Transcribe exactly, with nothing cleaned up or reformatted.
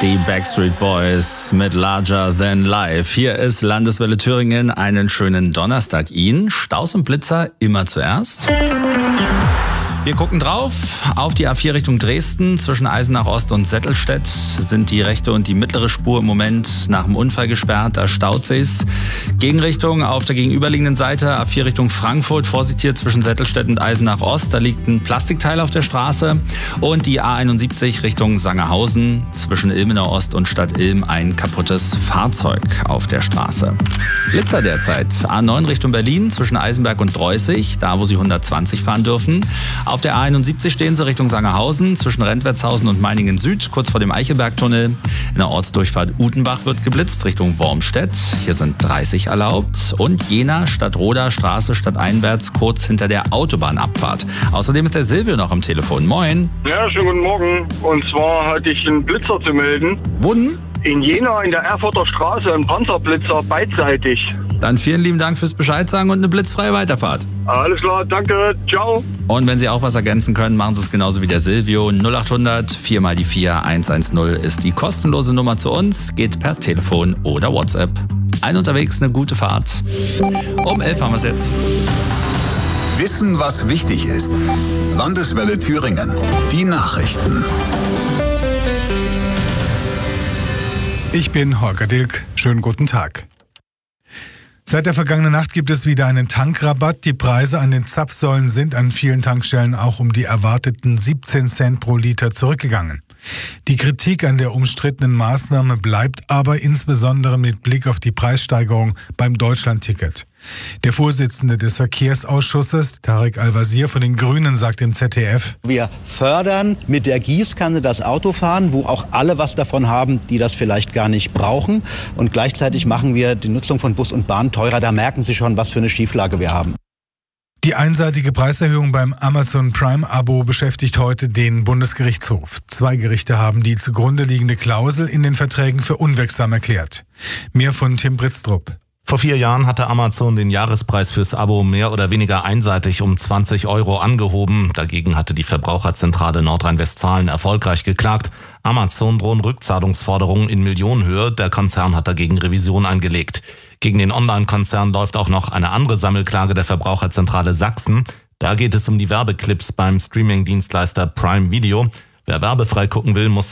Die Backstreet Boys mit Larger Than Life. Hier ist Landeswelle Thüringen. Einen schönen Donnerstag Ihnen. Staus und Blitzer immer zuerst. Wir gucken drauf auf die A vier Richtung Dresden. Zwischen Eisenach Ost und Settelstedt sind die rechte und die mittlere Spur im Moment nach dem Unfall gesperrt. Da staut sich's. Gegenrichtung auf der gegenüberliegenden Seite A vier Richtung Frankfurt. Vorsicht hier zwischen Settelstedt und Eisenach Ost. Da liegt ein Plastikteil auf der Straße. Und die A einundsiebzig Richtung Sangerhausen. Zwischen Ilmenau Ost und Stadt Ilm ein kaputtes Fahrzeug auf der Straße. Blitzer derzeit. A neun Richtung Berlin zwischen Eisenberg und Dreußig. Da, wo Sie hundertzwanzig fahren dürfen. Auf der A einundsiebzig stehen Sie Richtung Sangerhausen, zwischen Rentwertshausen und Meiningen Süd, kurz vor dem Eichelbergtunnel. In der Ortsdurchfahrt Utenbach wird geblitzt, Richtung Wormstedt. Hier sind dreißig erlaubt. Und Jena, Stadtroda, Straße stadteinwärts, kurz hinter der Autobahnabfahrt. Außerdem ist der Silvio noch am Telefon. Moin. Ja, schönen guten Morgen. Und zwar hatte ich einen Blitzer zu melden. Wo denn? In Jena, in der Erfurter Straße, ein Panzerblitzer, beidseitig. Dann vielen lieben Dank fürs Bescheid sagen und eine blitzfreie Weiterfahrt. Alles klar, danke, ciao. Und wenn Sie auch was ergänzen können, machen Sie es genauso wie der Silvio. null acht hundert vier mal die vier eins eins null ist die kostenlose Nummer zu uns. Geht per Telefon oder WhatsApp. Ein unterwegs, eine gute Fahrt. Um elf haben wir es jetzt. Wissen, was wichtig ist. Landeswelle Thüringen. Die Nachrichten. Ich bin Holger Dilk. Schönen guten Tag. Seit der vergangenen Nacht gibt es wieder einen Tankrabatt. Die Preise an den Zapfsäulen sind an vielen Tankstellen auch um die erwarteten siebzehn Cent pro Liter zurückgegangen. Die Kritik an der umstrittenen Maßnahme bleibt aber insbesondere mit Blick auf die Preissteigerung beim Deutschlandticket. Der Vorsitzende des Verkehrsausschusses, Tarek Al-Wazir von den Grünen, sagt im Z D F: Wir fördern mit der Gießkanne das Autofahren, wo auch alle was davon haben, die das vielleicht gar nicht brauchen. Und gleichzeitig machen wir die Nutzung von Bus und Bahn teurer. Da merken Sie schon, was für eine Schieflage wir haben. Die einseitige Preiserhöhung beim Amazon Prime-Abo beschäftigt heute den Bundesgerichtshof. Zwei Gerichte haben die zugrunde liegende Klausel in den Verträgen für unwirksam erklärt. Mehr von Tim Britztrup. Vor vier Jahren hatte Amazon den Jahrespreis fürs Abo mehr oder weniger einseitig um zwanzig Euro angehoben. Dagegen hatte die Verbraucherzentrale Nordrhein-Westfalen erfolgreich geklagt. Amazon drohen Rückzahlungsforderungen in Millionenhöhe. Der Konzern hat dagegen Revision eingelegt. Gegen den Online-Konzern läuft auch noch eine andere Sammelklage der Verbraucherzentrale Sachsen. Da geht es um die Werbeclips beim Streaming-Dienstleister Prime Video. Wer werbefrei gucken will, muss